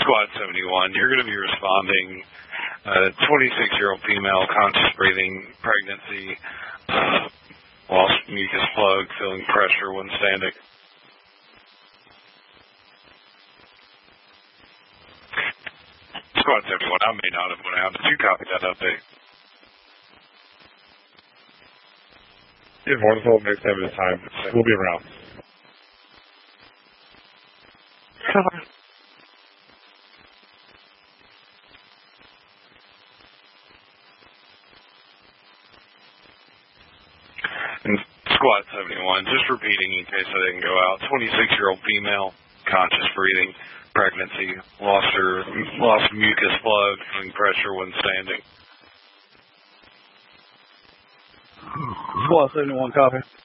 Squad 71, you're going to be responding. 26-year-old female, conscious breathing, pregnancy, lost mucus plug, feeling pressure when standing. Squad 71, I may not have went out. Did you copy that update? Yeah, wonderful. Next time is time. We'll be around. Cover. And Squad 71, just repeating in case I didn't go out. 26-year-old female, conscious breathing, pregnancy, lost mucus plug, feeling pressure when standing. Squad 71, copy.